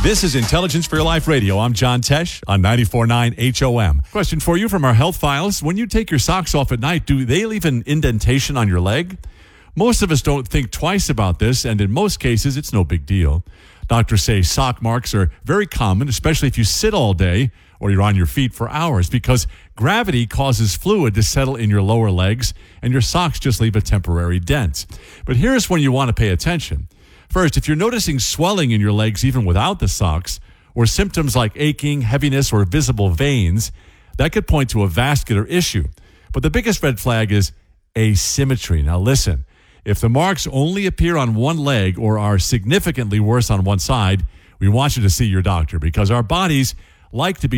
This is Intelligence for Your Life Radio. I'm John Tesh on 94.9 HOM. Question for you from our health files. When you take your socks off at night, do they leave an indentation on your leg? Most of us don't think twice about this, and in most cases, it's no big deal. Doctors say sock marks are very common, especially if you sit all day or you're on your feet for hours, because gravity causes fluid to settle in your lower legs, and your socks just leave a temporary dent. But here's when you want to pay attention. First, if you're noticing swelling in your legs even without the socks, or symptoms like aching, heaviness, or visible veins, that could point to a vascular issue. But the biggest red flag is asymmetry. Now listen, if the marks only appear on one leg or are significantly worse on one side, we want you to see your doctor, because our bodies like to be